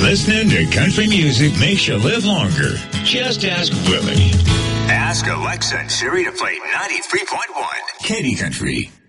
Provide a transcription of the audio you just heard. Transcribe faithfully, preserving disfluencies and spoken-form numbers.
Listening to country music makes you live longer. Just ask Willie. Ask Alexa and Siri to play ninety-three point one Katy Country.